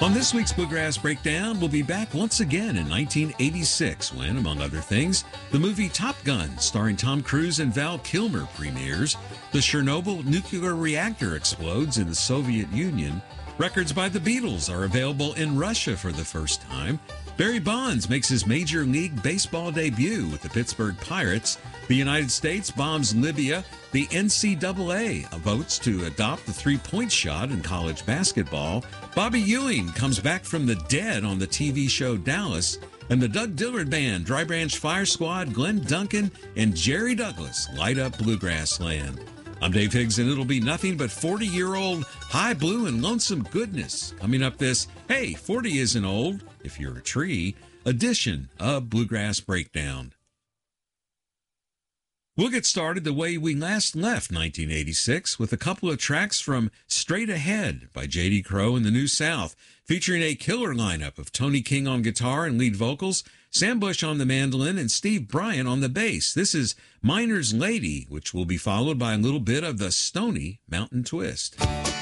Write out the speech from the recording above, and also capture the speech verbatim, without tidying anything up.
On this week's Bluegrass Breakdown, we'll be back once again in nineteen eighty-six when, among other things, the movie Top Gun, starring Tom Cruise and Val Kilmer, premieres. The Chernobyl nuclear reactor explodes in the Soviet Union. Records by the Beatles are available in Russia for the first time. Barry Bonds makes his Major League Baseball debut with the Pittsburgh Pirates. The United States bombs Libya. The N C double A votes to adopt the three-point shot in college basketball. Bobby Ewing comes back from the dead on the T V show Dallas. And the Doug Dillard Band, Dry Branch Fire Squad, Glenn Duncan, and Jerry Douglas light up Bluegrass Land. I'm Dave Higgs, and it'll be nothing but forty-year-old high blue and lonesome goodness coming up this, hey, forty isn't old, if you're a tree, edition of Bluegrass Breakdown. We'll get started the way we last left nineteen eighty-six with a couple of tracks from Straight Ahead by J D Crowe and the New South, featuring a killer lineup of Tony King on guitar and lead vocals, Sam Bush on the mandolin, and Steve Bryant on the bass. This is Miner's Lady, which will be followed by a little bit of the Stony Mountain Twist.